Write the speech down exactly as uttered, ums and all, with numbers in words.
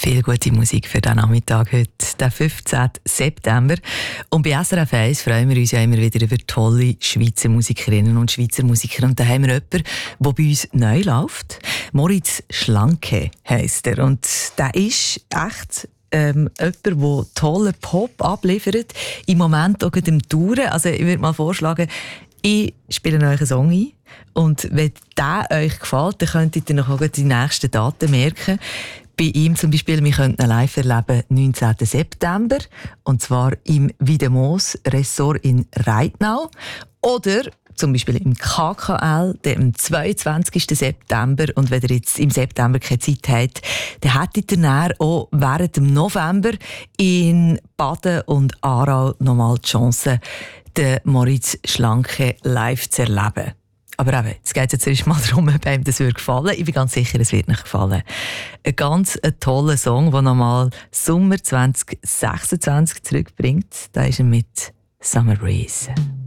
Viel gute Musik für diesen Nachmittag heute, den fünfzehnten September. Und bei S R F eins freuen wir uns ja immer wieder über tolle Schweizer Musikerinnen und Schweizer Musiker. Und da haben wir jemanden, der bei uns neu läuft. Moritz Schlanke heisst er. Und der ist echt ähm, jemand, der tollen Pop abliefert. Im Moment auch im Touren. Also ich würde mal vorschlagen, ich spiele euch einen Song ein. Und wenn der euch gefällt, dann könntet ihr noch auch die nächsten Daten merken. Bei ihm zum Beispiel, wir könnten ihn live erleben, neunzehnten September. Und zwar im Wiedemoos Ressort in Reitnau. Oder zum Beispiel im K K L, am zweiundzwanzigsten September. Und wenn ihr jetzt im September keine Zeit habt, dann hättet ihr dann auch während dem November in Baden und Aarau nochmal die Chance, den Moritz Schlanke live zu erleben. Aber eben, jetzt geht es jetzt erst mal darum, ob einem das gefallen würde. Ich bin ganz sicher, es wird nicht gefallen. Ein ganz ein toller Song, der nochmal Sommer zwanzig sechsundzwanzig zurückbringt. Da ist er mit Summer Breeze.